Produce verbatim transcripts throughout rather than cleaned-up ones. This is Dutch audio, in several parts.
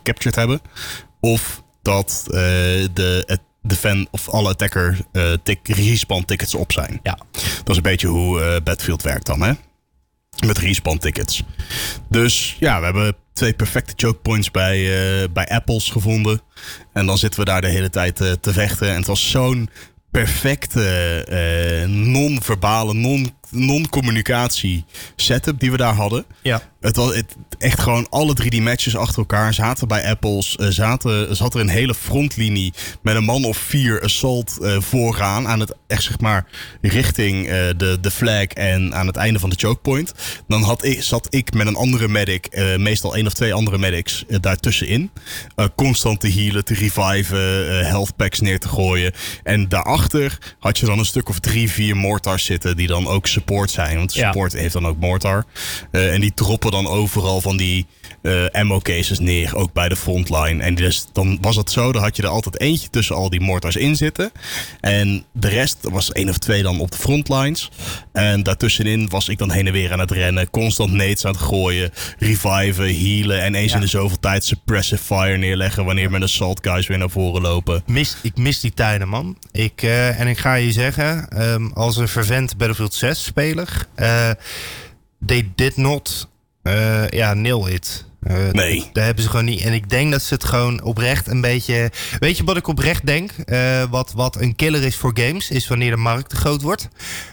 gecaptured hebben. Of dat uh, de, de fan of alle attacker uh, tick, respawn tickets op zijn. Ja. Dat is een beetje hoe uh, Battlefield werkt dan, hè? Met respawn tickets. Dus ja, we hebben twee perfecte choke points bij, uh, bij Apples gevonden. En dan zitten we daar de hele tijd uh, te vechten. En het was zo'n perfecte uh, non-verbale, non, non-communicatie setup die we daar hadden. Ja. Het was het, echt gewoon alle drie die matches achter elkaar zaten bij Apples. Uh, zaten, zat er een hele frontlinie met een man of vier assault uh, vooraan. Aan het echt zeg maar richting uh, de, de flag en aan het einde van de choke point. Dan had ik, zat ik met een andere medic, uh, meestal één of twee andere medics uh, daartussenin. Uh, constant te healen, te reviven, uh, health packs neer te gooien. En daarachter had je dan een stuk of drie, vier mortars zitten die dan ook support zijn. Want support ja. heeft dan ook mortar. Uh, en die droppen dan overal van die uh, ammo cases neer, ook bij de frontline. En dus, dan was het zo, dan had je er altijd eentje tussen al die mortars in zitten. En de rest was één of twee dan op de frontlines. En daartussenin was ik dan heen en weer aan het rennen, constant nades aan het gooien, reviven, healen en eens ja. in de zoveel tijd suppressive fire neerleggen wanneer mijn assault guys weer naar voren lopen. Mis, ik mis die tijden, man. Ik, uh, en ik ga je zeggen, um, als een fervent Battlefield zes speler, uh, they did not uh, ja, nail it. Uh, nee. Daar hebben ze gewoon niet. En ik denk dat ze het gewoon oprecht een beetje... Weet je wat ik oprecht denk? Uh, wat, wat een killer is voor games, is wanneer de markt te groot wordt.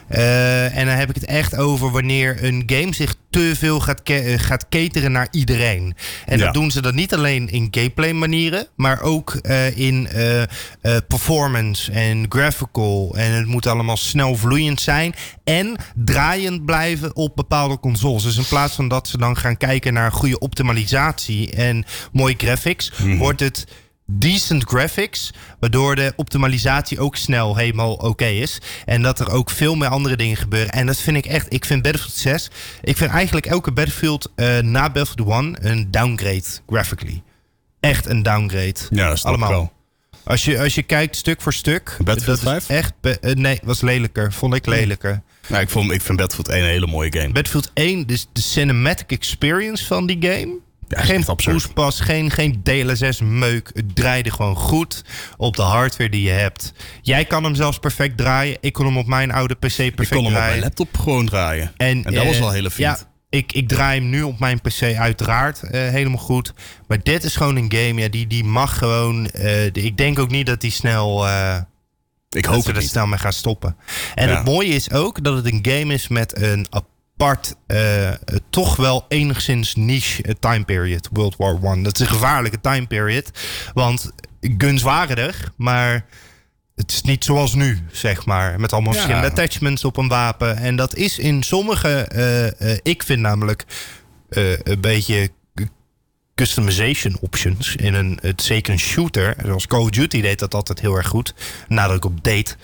Uh, en dan heb ik het echt over wanneer een game zich te veel gaat, ke- gaat cateren naar iedereen. En ja. dat doen ze dan niet alleen in gameplay manieren, maar ook uh, in uh, uh, performance en graphical. En het moet allemaal snel vloeiend zijn. En draaiend blijven op bepaalde consoles. Dus in plaats van dat ze dan gaan kijken naar goede optimalisatie en mooie graphics, mm-hmm. wordt het decent graphics, waardoor de optimalisatie ook snel helemaal oké okay is. En dat er ook veel meer andere dingen gebeuren. En dat vind ik echt, ik vind Battlefield zes, ik vind eigenlijk elke Battlefield uh, na Battlefield one een downgrade graphically. Echt een downgrade. Ja, dat is allemaal wel. Als je, als je kijkt stuk voor stuk. Battlefield vijf? Echt, be- uh, nee, was lelijker. Vond ik lelijker. Ja, ik, vond, ik vind Battlefield één een hele mooie game. Battlefield één, dus de cinematic experience van die game. Ja, geen poespas, geen, geen D L S S-meuk. Het draaide gewoon goed op de hardware die je hebt. Jij kan hem zelfs perfect draaien. Ik kon hem op mijn oude P C perfect draaien. Ik kon hem draaien. op mijn laptop gewoon draaien. En, en dat uh, was wel hele fijn. Ja, ik, ik draai hem nu op mijn P C uiteraard uh, helemaal goed. Maar dit is gewoon een game, ja, die, die mag gewoon... Uh, de, ik denk ook niet dat die snel... Uh, ik hoop dat we er niet. snel mee gaan stoppen. En ja. het mooie is ook dat het een game is met een apart, uh, toch wel enigszins niche uh, time period. World War One. Dat is een gevaarlijke time period. Want guns waren er, maar het is niet zoals nu, zeg maar. Met allemaal ja. verschillende attachments op een wapen. En dat is in sommige... Uh, uh, ik vind namelijk uh, een beetje customization options in een, het, zeker een shooter. Zoals Call of Duty deed dat altijd heel erg goed. Nadat ik op deed.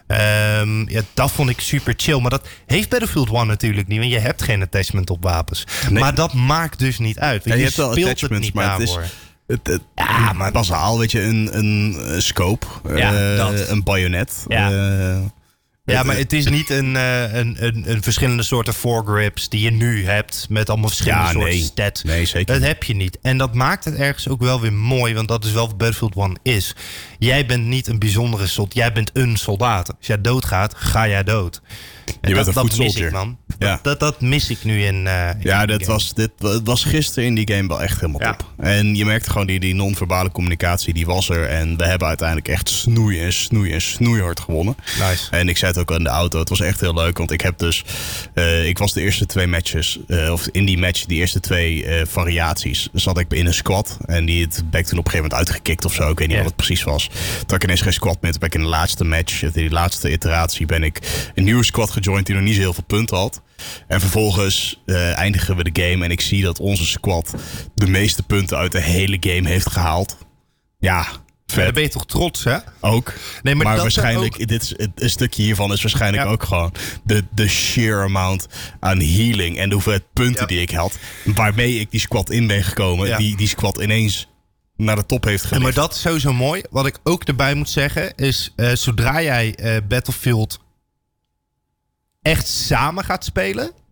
Um, ja, dat vond ik super chill. Maar dat heeft Battlefield one natuurlijk niet. Want je hebt geen attachment op wapens. Nee. Maar dat maakt dus niet uit. Ja, je, je hebt wel speelt attachments, het niet maar daarvoor. het is... Het, het, ja, maar bazaal, weet je, een, een scope, ja, uh, een bayonet. Ja. Uh, Ja, maar het is niet een, uh, een, een, een verschillende soorten foregrips die je nu hebt met allemaal verschillende ja, soorten nee. stats. Nee, zeker. Dat heb je niet. En dat maakt het ergens ook wel weer mooi, want dat is wel wat Battlefield one is. Jij bent niet een bijzondere soldaat, jij bent een soldaat. Als jij doodgaat, ga jij dood. En je dat, bent een dat mis soldier. ik, man. Ja. Dat, dat, dat mis ik nu in, uh, in Ja, dat was, dit was gisteren in die game wel echt helemaal ja. top. En je merkte gewoon die, die non-verbale communicatie, die was er. En we hebben uiteindelijk echt snoei en snoei en snoeihard gewonnen. Nice. En ik zei het ook al in de auto, het was echt heel leuk. Want ik heb dus, uh, ik was de eerste twee matches, uh, of in die match, die eerste twee uh, variaties, zat ik in een squad. En die het ben ik toen op een gegeven moment uitgekikt of zo. Ik weet niet yeah. wat het precies was. Toen had ik ineens geen squad meer. Toen ben ik in de laatste match, in die laatste iteratie, ben ik een nieuwe squad gejoind die nog niet zo heel veel punten had. En vervolgens uh, eindigen we de game en ik zie dat onze squad de meeste punten uit de hele game heeft gehaald. Ja, vet. Ja, dan ben je toch trots, hè? Ook. Nee, maar maar dat waarschijnlijk, ook... dit is, een stukje hiervan is waarschijnlijk ja. ook gewoon de, de sheer amount aan healing en de hoeveelheid punten ja. die ik had. Waarmee ik die squad in ben gekomen. Ja. Die, die squad ineens naar de top heeft gelicht. Maar dat is sowieso mooi. Wat ik ook erbij moet zeggen is, uh, zodra jij uh, Battlefield echt samen gaat spelen,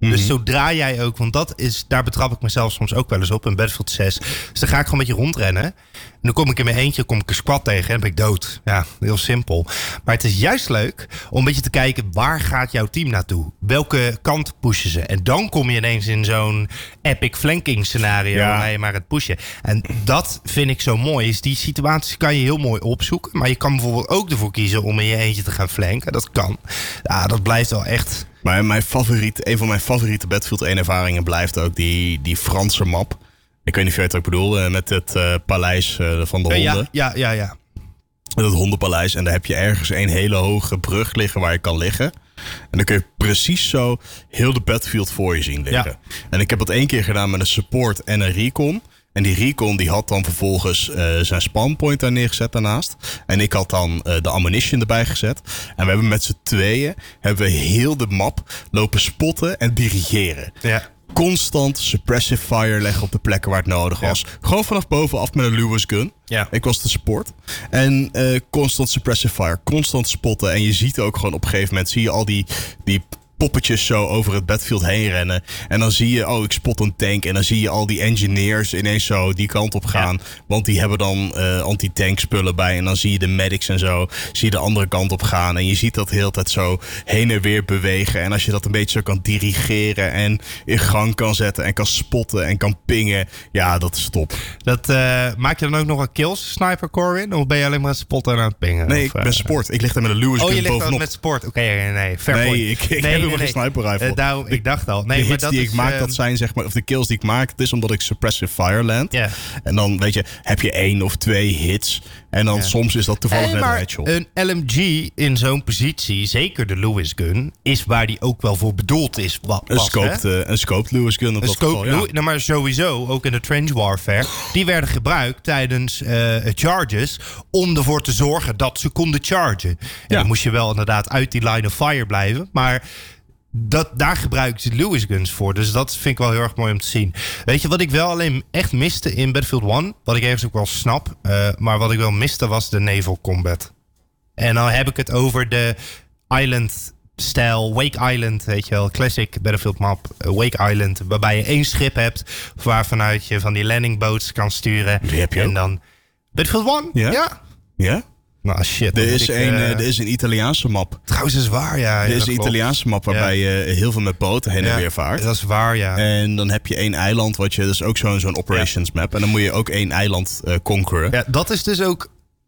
Mm-hmm. Dus zodra jij ook, want dat is, daar betrap ik mezelf soms ook wel eens op in Battlefield zes. Dus dan ga ik gewoon een beetje rondrennen. En dan kom ik in mijn eentje, kom ik een squad tegen en dan ben ik dood. Ja, heel simpel. Maar het is juist leuk om een beetje te kijken, waar gaat jouw team naartoe? Welke kant pushen ze? En dan kom je ineens in zo'n epic flanking scenario ja. waar je maar het pushen. En dat vind ik zo mooi. Is die situaties kan je heel mooi opzoeken. Maar je kan bijvoorbeeld ook ervoor kiezen om in je eentje te gaan flanken. Dat kan. Ja, dat blijft wel echt. Maar mijn favoriet, een van mijn favoriete Battlefield één ervaringen blijft ook die, die Franse map. Ik weet niet of je weet wat ik bedoel. Met het uh, paleis uh, van de honden. Ja, ja, ja. ja. Dat hondenpaleis. En daar heb je ergens een hele hoge brug liggen waar je kan liggen. En dan kun je precies zo heel de Battlefield voor je zien liggen. Ja. En ik heb dat één keer gedaan met een support en een recon. En die recon die had dan vervolgens uh, zijn spawnpoint daar neergezet daarnaast. En ik had dan uh, de ammunition erbij gezet. En we hebben met z'n tweeën hebben we heel de map lopen spotten en dirigeren. Ja. Constant suppressive fire leggen op de plekken waar het nodig was. Ja. Gewoon vanaf bovenaf met een Lewis gun. Ja. Ik was de support. En uh, constant suppressive fire. Constant spotten. En je ziet ook gewoon op een gegeven moment zie je al die, die poppetjes zo over het battlefield heen rennen. En dan zie je, oh, ik spot een tank. En dan zie je al die engineers ineens zo die kant op gaan. Ja. Want die hebben dan uh, anti-tank spullen bij. En dan zie je de medics en zo. Zie je de andere kant op gaan. En je ziet dat de hele tijd zo heen en weer bewegen. En als je dat een beetje zo kan dirigeren. En in gang kan zetten. En kan spotten. En kan pingen. Ja, dat is top. Dat, uh, maak je dan ook nog een kills, Sniper Corin? Of ben je alleen maar aan het spotten en aan het pingen? Nee, of, ik ben uh, sport. Ik lig daar met een Lewis gun bovenop. Oh, je ligt dan met sport. Oké, okay, nee. Fair nee, point. ik, ik nee, heb nee, een nee. sniper rifle. Uh, nou, ik dacht al. Nee, de maar hits dat die is, ik maak, uh, dat zijn zeg maar, of de kills die ik maak, het is omdat ik suppressive fire land. Yeah. En dan weet je, heb je één of twee hits. En dan yeah. soms is dat toevallig hey, net maar een headshot. Een L M G in zo'n positie, zeker de Lewis gun, is waar die ook wel voor bedoeld is. Was, een, scoped, uh, een scoped Lewis gun. Op een dat scoped geval, ja. Lewis, nou, maar sowieso, ook in de trench warfare, die werden gebruikt tijdens uh, charges om ervoor te zorgen dat ze konden chargen. En ja. dan moest je wel inderdaad uit die line of fire blijven. Maar dat, daar gebruiken ze Lewis guns voor. Dus dat vind ik wel heel erg mooi om te zien. Weet je wat ik wel alleen echt miste in Battlefield één? Wat ik ergens ook wel snap. Uh, maar wat ik wel miste was de naval combat. En dan heb ik het over de island-stijl. Wake Island, weet je wel. Classic Battlefield map. Uh, Wake Island. Waarbij je één schip hebt. Waarvanuit je van die landing boats kan sturen. Die heb je en ook. dan Battlefield één? Ja? Ja. Ja? Nou, shit. Er is, ik, een, uh, er is een Italiaanse map. Trouwens, is waar, ja. Er ja, is een Italiaanse map waarbij ja. je heel veel met boten heen en ja, weer vaart. Dat is waar, ja. En dan heb je één eiland, wat je, dat is ook zo'n, zo'n operations ja. map. En dan moet je ook één eiland uh, conqueren. Ja, dat is dus ook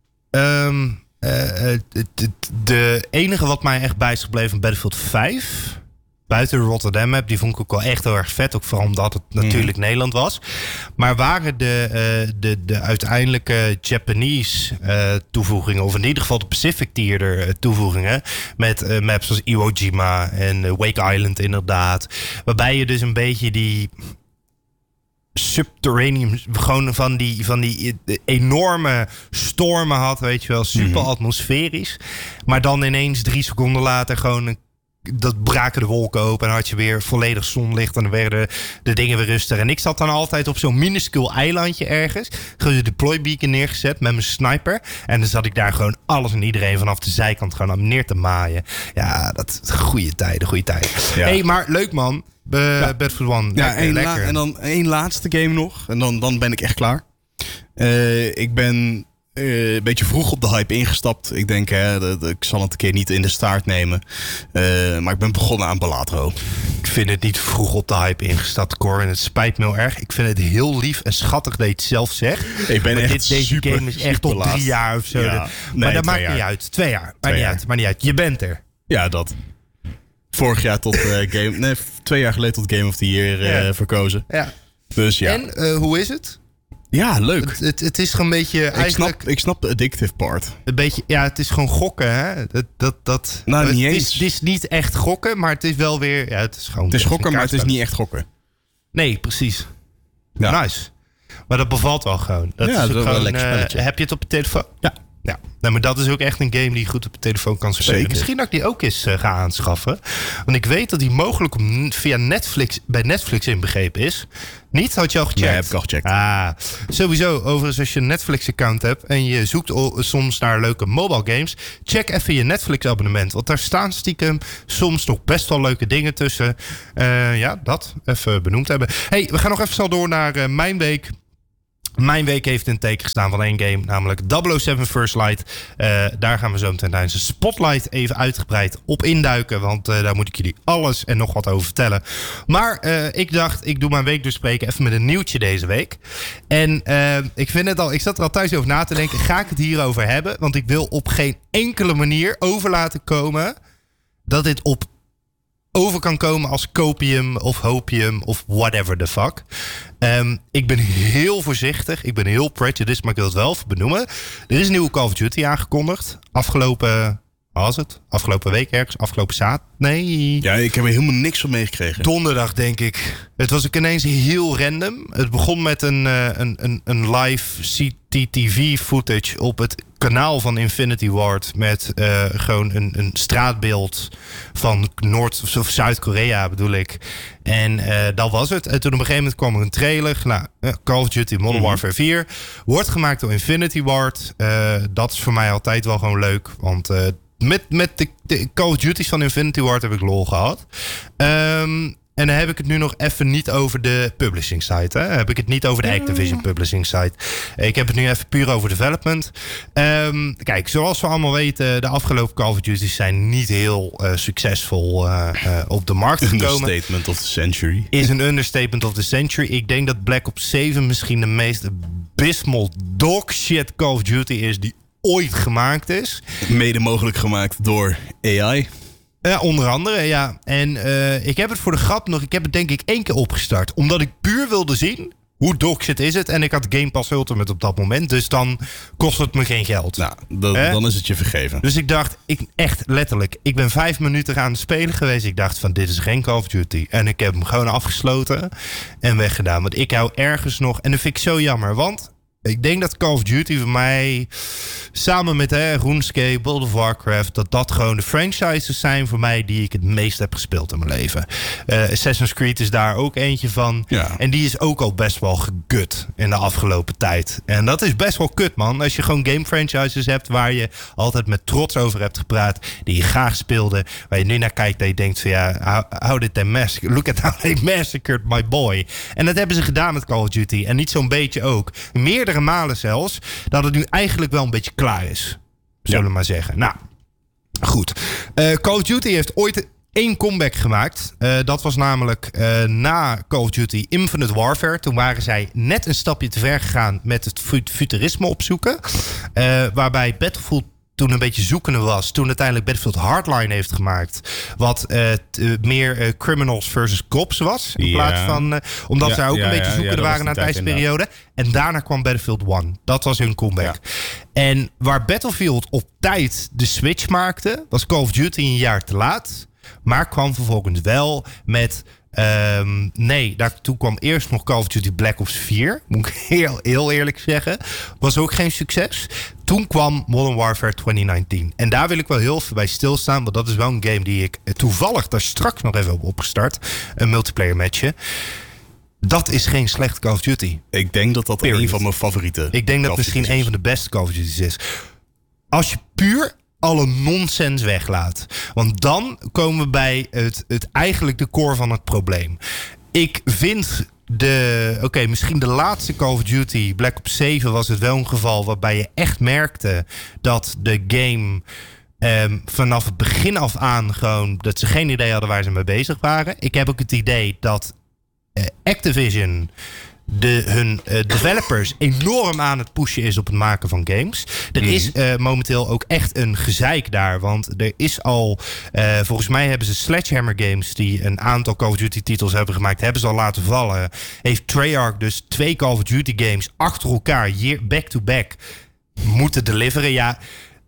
um, uh, de, de enige wat mij echt bij is gebleven van Battlefield vijf. Buiten de Rotterdam map, die vond ik ook wel echt heel erg vet. Ook vooral omdat het natuurlijk mm. Nederland was. Maar waren de, uh, de, de uiteindelijke Japanese uh, toevoegingen, of in ieder geval de Pacific Theater uh, toevoegingen, met uh, maps als Iwo Jima en uh, Wake Island inderdaad. Waarbij je dus een beetje die subterranean, gewoon van die, van die enorme stormen had, weet je wel. Super mm-hmm. atmosferisch. Maar dan ineens drie seconden later gewoon een dat braken de wolken open en had je weer volledig zonlicht en dan werden de dingen weer rustig. En ik zat dan altijd op zo'n minuscuul eilandje ergens. Gewoon de deploy beacon neergezet met mijn sniper. En dan zat ik daar gewoon alles en iedereen vanaf de zijkant gewoon aan neer te maaien. Ja, dat goede tijden, goede tijden. Ja. Hey, maar leuk man. Be- ja. Battlefield één. Ja, lekker, één lekker. La- en dan één laatste game nog. En dan, dan ben ik echt klaar. Uh, ik ben Uh, een beetje vroeg op de hype ingestapt. Ik denk, hè, de, de, ik zal het een keer niet in de staart nemen. Uh, maar ik ben begonnen aan Balatro. Ik vind het niet vroeg op de hype ingestapt, Cor. En het spijt me heel erg. Ik vind het heel lief en schattig dat je het zelf zegt. Ik ben maar echt dit, deze super, game is echt tot drie jaar of zo. Ja, maar nee, dat maakt jaar. niet uit. Twee jaar. Maakt twee niet jaar. uit. Maakt niet uit. Je bent er. Ja, dat. Vorig jaar tot uh, Game... Nee, twee jaar geleden tot Game of the Year uh, ja. verkozen. Ja. Dus ja. En uh, hoe is het? Ja, leuk. Het, het, het is gewoon een beetje eigenlijk... Ik snap, ik snap de addictive part. Een beetje, ja, het is gewoon gokken, hè? Dat, dat, dat, nou, niet het, eens. Is, het is niet echt gokken, maar het is wel weer... Ja, het is gewoon... Het is gokken, maar het is niet echt gokken. Nee, precies. Ja. Nice. Maar dat bevalt wel gewoon. Dat ja, is dat ook is wel gewoon, een lekker spelletje. Uh, heb je het op je telefoon? Ja. Ja, nou, maar dat is ook echt een game die je goed op de telefoon kan spelen. Zeker. Misschien dat ik die ook eens uh, ga aanschaffen. Want ik weet dat die mogelijk om, via Netflix bij Netflix inbegrepen is. Niet? Had je al gecheckt? Nee, heb ik al gecheckt. Ah, sowieso. Overigens, als je een Netflix-account hebt en je zoekt o- soms naar leuke mobile games, check even je Netflix-abonnement. Want daar staan stiekem soms nog best wel leuke dingen tussen. Uh, ja, dat even benoemd hebben. Hey, we gaan nog even snel door naar uh, mijn week. Mijn week heeft in het teken gestaan van één game, namelijk double oh seven First Light. Uh, daar gaan we zo meteen tijdens de Spotlight even uitgebreid op induiken. Want uh, daar moet ik jullie alles en nog wat over vertellen. Maar uh, ik dacht, ik doe mijn week doorspreken even met een nieuwtje deze week. En uh, ik vind het al, ik zat er al thuis over na te denken, ga ik het hierover hebben? Want ik wil op geen enkele manier over laten komen dat dit op over kan komen als copium of hopium of whatever the fuck. Um, ik ben heel voorzichtig. Ik ben heel prejudiced, maar ik wil het wel even benoemen. Er is een nieuwe Call of Duty aangekondigd. Afgelopen, wat was het? Afgelopen week ergens? Afgelopen zaterdag? Nee. Ja, ik heb er helemaal niks van meegekregen. Donderdag, denk ik. Het was ook ineens heel random. Het begon met een, uh, een, een, een live C C T V footage op het kanaal van Infinity Ward met uh, gewoon een, een straatbeeld van Noord- of Zuid-Korea bedoel ik. En uh, dat was het. En toen op een gegeven moment kwam er een trailer. Nou, uh, Call of Duty Modern mm-hmm. Warfare vier wordt gemaakt door Infinity Ward. Uh, dat is voor mij altijd wel gewoon leuk, want uh, met, met de, de Call of Duty's van Infinity Ward heb ik lol gehad. Um, En dan heb ik het nu nog even niet over de publishing site. Hè? Heb ik het niet over de Activision publishing site. Ik heb het nu even puur over development. Um, kijk, zoals we allemaal weten, de afgelopen Call of Duty's zijn niet heel uh, succesvol uh, uh, op de markt gekomen. Understatement of the century. Is een understatement of the century. Ik denk dat Black Ops zeven misschien de meest abysmal dogshit Call of Duty is die ooit gemaakt is. Mede mogelijk gemaakt door A I. Ja, onder andere, ja. En uh, ik heb het voor de grap nog, ik heb het denk ik één keer opgestart. Omdat ik puur wilde zien hoe dogshit is het. En ik had Game Pass Ultimate op dat moment. Dus dan kost het me geen geld. Nou, d- eh? dan is het je vergeven. Dus ik dacht, ik, echt letterlijk. Ik ben vijf minuten aan het spelen geweest. Ik dacht van, dit is geen Call of Duty. En ik heb hem gewoon afgesloten en weggedaan. Want ik hou ergens nog, en dat vind ik zo jammer. Want ik denk dat Call of Duty voor mij, samen met hè, RuneScape, World of Warcraft, dat dat gewoon de franchises zijn voor mij die ik het meest heb gespeeld in mijn leven. Uh, Assassin's Creed is daar ook eentje van. Ja. En die is ook al best wel gegut in de afgelopen tijd. En dat is best wel kut, man. Als je gewoon game franchises hebt waar je altijd met trots over hebt gepraat, die je graag speelde, waar je nu naar kijkt en je denkt van ja, how, how did they massacre? Look at how they massacred my boy. En dat hebben ze gedaan met Call of Duty. En niet zo'n beetje ook. Meerdere malen zelfs, dat het nu eigenlijk wel een beetje klaar is. Zullen we ja. maar zeggen. Nou, goed. Uh, Call of Duty heeft ooit één comeback gemaakt. Uh, dat was namelijk uh, na Call of Duty Infinite Warfare. Toen waren zij net een stapje te ver gegaan met het futurisme opzoeken. Uh, waarbij Battlefield toen een beetje zoekende was. Toen uiteindelijk Battlefield Hardline heeft gemaakt. Wat uh, t, uh, meer uh, criminals versus cops was. In ja. plaats van, uh, omdat ja, zij ook ja, een beetje zoekende ja, waren naar de tijdsperiode. En daarna kwam Battlefield one. Dat was hun comeback. Ja. En waar Battlefield op tijd de switch maakte, was Call of Duty een jaar te laat. Maar kwam vervolgens wel met Um, nee, daartoe kwam eerst nog Call of Duty Black Ops vier. Moet ik heel, heel eerlijk zeggen. Was ook geen succes. Toen kwam Modern Warfare twintig negentien. En daar wil ik wel heel veel bij stilstaan. Want dat is wel een game die ik toevallig daar straks nog even heb opgestart. Een multiplayer matchje. Dat is geen slecht Call of Duty. Ik denk dat dat Period. een van mijn favorieten Ik denk dat misschien een van de beste Call of Duty's is. Als je puur alle nonsens weglaat. Want dan komen we bij het, het eigenlijk de core van het probleem. Ik vind de... Oké, okay, misschien de laatste Call of Duty, Black Ops zeven, was het wel een geval waarbij je echt merkte dat de game Um, vanaf het begin af aan gewoon dat ze geen idee hadden waar ze mee bezig waren. Ik heb ook het idee dat uh, Activision De, hun uh, developers enorm aan het pushen is op het maken van games. Er mm. is uh, momenteel ook echt een gezeik daar. Want er is al... Uh, volgens mij hebben ze Sledgehammer Games, die een aantal Call of Duty titels hebben gemaakt, hebben ze al laten vallen. Heeft Treyarch dus twee Call of Duty games achter elkaar, year, back-to-back, moeten deliveren. Ja,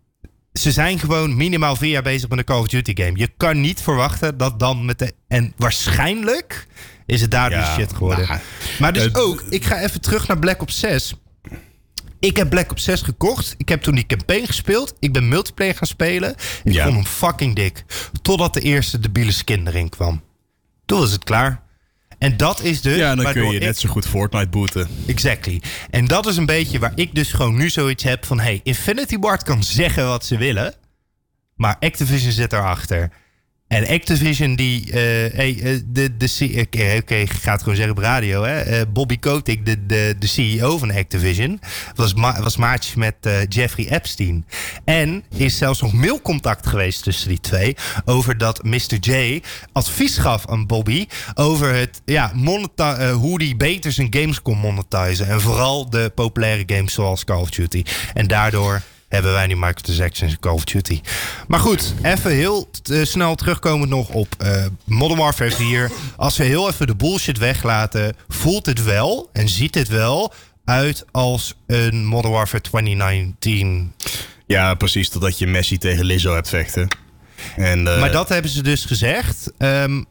ze zijn gewoon minimaal vier jaar bezig met een Call of Duty game. Je kan niet verwachten dat dan met de... En waarschijnlijk is het daar ja, dus shit geworden. Nah, maar dus uh, ook, ik ga even terug naar Black Ops zes. Ik heb Black Ops zes gekocht. Ik heb toen die campaign gespeeld. Ik ben multiplayer gaan spelen. Ik Ja. vond hem fucking dik. Totdat de eerste debiele skin erin kwam. Toen was het klaar. En dat is dus... Ja, dan kun waardoor je ik- net zo goed Fortnite booten. Exactly. En dat is een beetje waar ik dus gewoon nu zoiets heb van... Hey, Infinity Ward kan zeggen wat ze willen. Maar Activision zit erachter. En Activision die... eh, hey, eh, de, de, C- Oké, okay, okay, ik ga het gewoon zeggen op radio. Hè? Eh, Bobby Kotick, de, de, de C E O van Activision... was, ma- was maatjes met eh, Jeffrey Epstein. En is zelfs nog mailcontact geweest tussen die twee... over dat mister J advies gaf aan Bobby... over het, ja, moneta- eh, hoe die beter zijn games kon monetizen. En vooral de populaire games zoals Call of Duty. En daardoor... hebben wij nu microtransactions in Call of Duty. Maar goed, even heel uh, snel terugkomend nog op uh, Modern Warfare vier. Als we heel even de bullshit weglaten... voelt het wel en ziet het wel uit als een Modern Warfare twintig negentien. Ja, precies. Totdat je Messi tegen Lizzo hebt vechten. En, uh, Maar dat hebben ze dus gezegd. Um,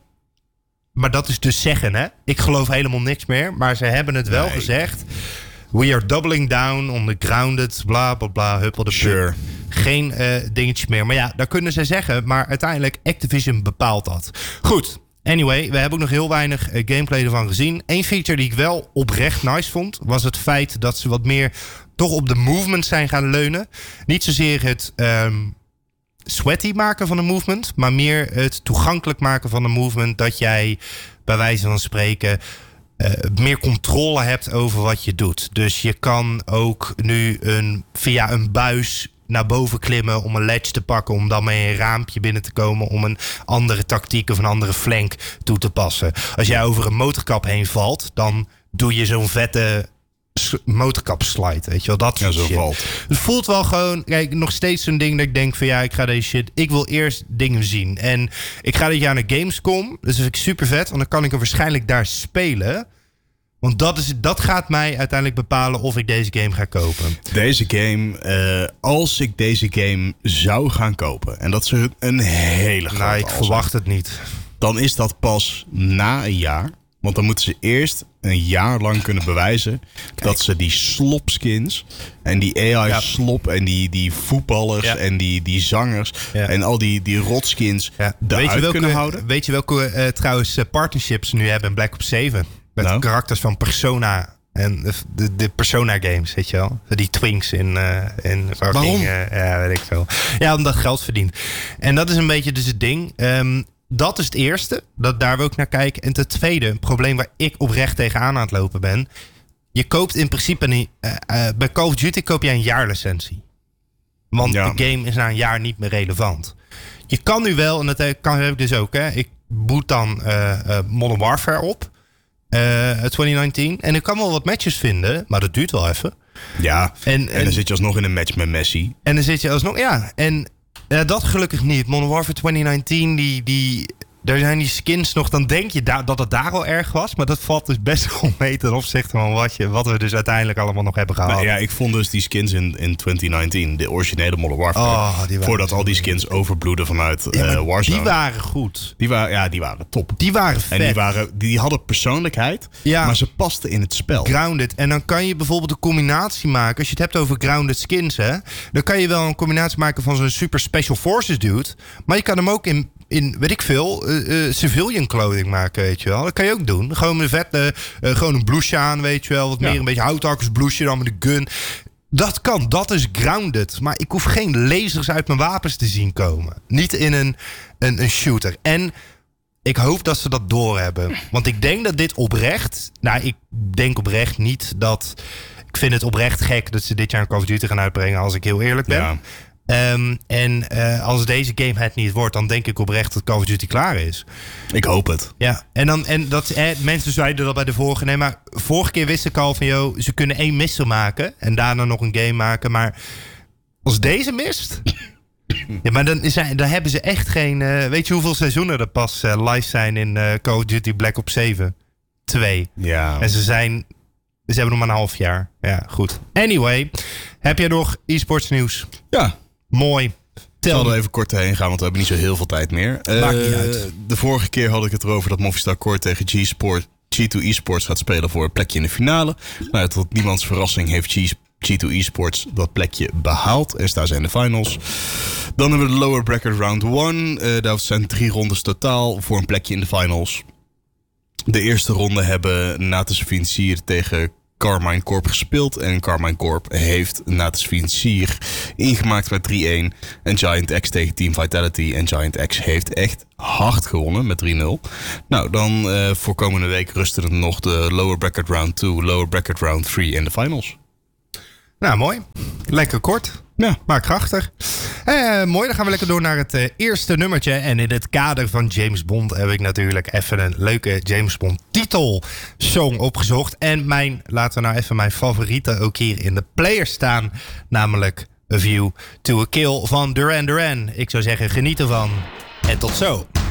maar dat is dus zeggen, hè? Ik geloof helemaal niks meer. Maar ze hebben het wel nee. gezegd... We are doubling down on the grounded, bla bla bla, huppel de Sure. Geen uh, dingetje meer. Maar ja, dat kunnen zij zeggen. Maar uiteindelijk, Activision bepaalt dat. Goed, anyway, we hebben ook nog heel weinig uh, gameplay ervan gezien. Eén feature die ik wel oprecht nice vond... was het feit dat ze wat meer toch op de movement zijn gaan leunen. Niet zozeer het... Um, sweaty maken van de movement... maar meer het toegankelijk maken van de movement... dat jij bij wijze van spreken... Uh, meer controle hebt over wat je doet. Dus je kan ook nu een, via een buis naar boven klimmen... om een ledge te pakken, om dan met een raampje binnen te komen... om een andere tactiek of een andere flank toe te passen. Als jij over een motorkap heen valt... dan doe je zo'n vette motorkap slide, weet je wel, dat ja, soort zo shit. valt. Het voelt wel gewoon, kijk, nog steeds zo'n ding dat ik denk van ja, ik ga deze shit, ik wil eerst dingen zien. En ik ga dit jaar naar Gamescom, dus dat vind ik super vet, want dan kan ik er waarschijnlijk daar spelen. Want dat, is, dat gaat mij uiteindelijk bepalen of ik deze game ga kopen. Deze game, uh, als ik deze game zou gaan kopen, en dat is een hele grote Nou, ik als, verwacht het niet. Dan is dat pas na een jaar. Want dan moeten ze eerst een jaar lang kunnen bewijzen... Kijk. dat ze die slopskins en die A I-slop... Ja. en die, die voetballers ja. en die, die zangers... Ja. en al die, die rotskins ja. eruit welke, kunnen houden. Weet je welke uh, trouwens uh, partnerships ze nu hebben in Black Ops zeven? Met nou? karakters van Persona... En de, de, de Persona games, weet je wel? Die twinks in... Uh, in Waarom? Uh, ja, weet ik veel. Ja, omdat geld verdient. En dat is een beetje dus het ding... Um, Dat is het eerste, dat daar wil ik naar kijken. En ten tweede, een probleem waar ik oprecht tegenaan aan het lopen ben. Je koopt in principe niet... Uh, uh, bij Call of Duty koop jij een jaarlicentie. Want ja. de game is na een jaar niet meer relevant. Je kan nu wel, en dat kan heb ik dus ook... Hè, ik boot dan uh, uh, Modern Warfare op. Uh, twintig negentien. En ik kan wel wat matches vinden, maar dat duurt wel even. Ja, en, en, en dan zit je alsnog in een match met Messi. En dan zit je alsnog... Ja, en... Uh, dat gelukkig niet. Modern Warfare twintig negentien, die, die, daar zijn die skins nog... dan denk je da- dat het daar al erg was. Maar dat valt dus best wel mee ten opzichte van wat, je, wat we dus uiteindelijk allemaal nog hebben gehaald. Nou, ja, ik vond dus die skins in, in twintig negentien, de originele Modern Warfare... Oh, die voordat al die skins overbloeden vanuit ja, uh, Warzone. Die waren goed. Die waren, ja, die waren top. Die waren vet. En die, waren, die hadden persoonlijkheid, ja. maar ze pasten in het spel. Grounded. En dan kan je bijvoorbeeld een combinatie maken. Als je het hebt over grounded skins, hè, dan kan je wel een combinatie maken van zo'n super special forces dude. Maar je kan hem ook in... in, weet ik veel, uh, uh, civilian clothing maken, weet je wel. Dat kan je ook doen. Gewoon een vette, uh, gewoon een blouseje aan, weet je wel. Wat ja. meer een beetje houthakkersblouseje dan met een gun. Dat kan, dat is grounded. Maar ik hoef geen lasers uit mijn wapens te zien komen. Niet in een, een, een shooter. En ik hoop dat ze dat doorhebben. Want ik denk dat dit oprecht... Nou, ik denk oprecht niet dat... Ik vind het oprecht gek dat ze dit jaar een Call of Duty gaan uitbrengen, als ik heel eerlijk ben. Ja. Um, en uh, als deze game het niet wordt, dan denk ik oprecht dat Call of Duty klaar is. Ik hoop het. Ja, en, dan, en dat, eh, mensen zeiden dat bij de vorige. Nee, maar vorige keer wist ik al van, joh, ze kunnen één missen maken en daarna nog een game maken. Maar als deze mist... Ja, maar dan, is hij, dan hebben ze echt geen... Uh, weet je hoeveel seizoenen er pas uh, live zijn in uh, Call of Duty Black Ops zeven? Twee. Ja. En ze zijn... Ze hebben nog maar een half jaar. Ja, goed. Anyway, heb jij nog e-sports nieuws? Ja. Mooi. Ik zal er even kort heen gaan, want we hebben niet zo heel veel tijd meer. Maakt uh, niet uit. De vorige keer had ik het erover dat Movistar Core tegen G-Sport, G twee Esports gaat spelen voor een plekje in de finale. Nou, tot niemands verrassing heeft G twee Esports dat plekje behaald en staan ze in de finals. Dan hebben we de lower bracket round one. Uh, dat zijn drie rondes totaal voor een plekje in de finals. De eerste ronde hebben Natus Vincier tegen Carmine Corp gespeeld. En Carmine Corp heeft Natus Vincier ingemaakt met drie-een. En Giant X tegen Team Vitality. En Giant X heeft echt hard gewonnen met drie nul. Nou, dan uh, voor komende week rusten er nog de lower bracket round two, lower bracket round three en de finals. Nou, mooi. Lekker kort. Ja, maar krachtig. Eh, mooi, dan gaan we lekker door naar het uh, eerste nummertje. En in het kader van James Bond heb ik natuurlijk even een leuke James Bond titelsong opgezocht. En mijn, laten we nou even mijn favoriete ook hier in de player staan. Namelijk A View to a Kill van Duran Duran. Ik zou zeggen, geniet ervan. En tot zo.